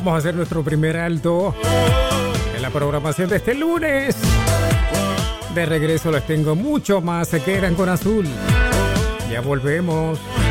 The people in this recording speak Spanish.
Vamos a hacer nuestro primer alto en la programación de este lunes. De regreso les tengo mucho más. Se quedan con Azul. Ya volvemos.